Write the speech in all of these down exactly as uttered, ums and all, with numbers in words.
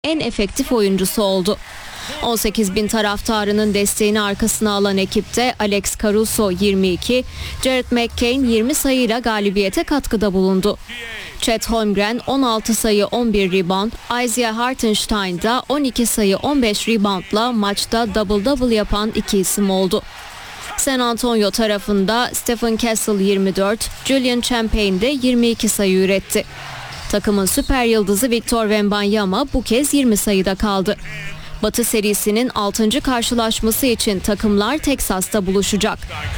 en efektif oyuncusu oldu. on sekiz bin taraftarının desteğini arkasına alan ekipte Alex Caruso yirmi iki, Jared McCain yirmi sayıyla galibiyete katkıda bulundu. Chet Holmgren on altı sayı on bir rebound, Isaiah Hartenstein da on iki sayı on beş reboundla maçta double double yapan iki isim oldu. San Antonio tarafında Stephen Castle yirmi dört, Julian Champagne de yirmi iki sayı üretti. Takımın süper yıldızı Victor Wembanyama bu kez yirmi sayıda kaldı. Batı serisinin altıncı karşılaşması için takımlar Teksas'ta buluşacak.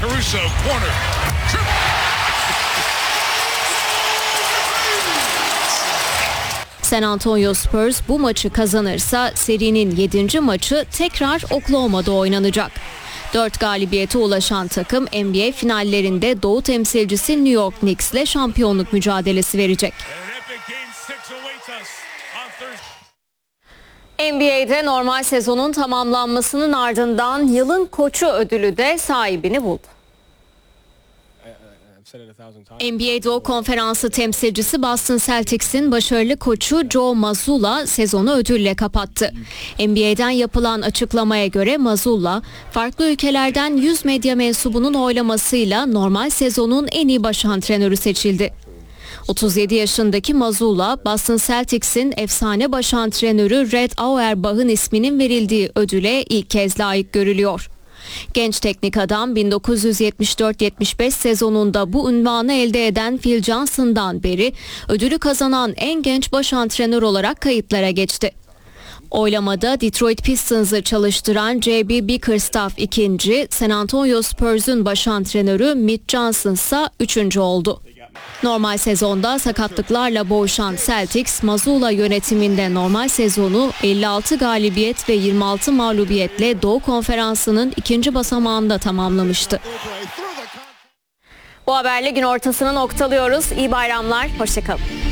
San Antonio Spurs bu maçı kazanırsa serinin yedinci maçı tekrar Oklahoma'da oynanacak. dört galibiyete ulaşan takım N B A finallerinde Doğu temsilcisi New York Knicks'le şampiyonluk mücadelesi verecek. N B A'de normal sezonun tamamlanmasının ardından yılın koçu ödülü de sahibini buldu. N B A Doğu Konferansı temsilcisi Boston Celtics'in başarılı koçu Joe Mazzulla sezonu ödülle kapattı. N B A'den yapılan açıklamaya göre Mazzulla, farklı ülkelerden yüz medya mensubunun oylamasıyla normal sezonun en iyi baş antrenörü seçildi. otuz yedi yaşındaki Mazzulla, Boston Celtics'in efsane baş antrenörü Red Auerbach'ın isminin verildiği ödüle ilk kez layık görülüyor. Genç teknik adam bin dokuz yüz yetmiş dört yetmiş beş sezonunda bu unvanı elde eden Phil Johnson'dan beri ödülü kazanan en genç baş antrenör olarak kayıtlara geçti. Oylamada Detroit Pistons'ı çalıştıran J B Bickerstaff ikinci, San Antonio Spurs'un baş antrenörü Mitch Johnson ise üçüncü oldu. Normal sezonda sakatlıklarla boğuşan Celtics, Mazzulla yönetiminde normal sezonu elli altı galibiyet ve yirmi altı mağlubiyetle Doğu Konferansı'nın ikinci basamağında tamamlamıştı. Bu haberle gün ortasını noktalıyoruz. İyi bayramlar, hoşça kalın.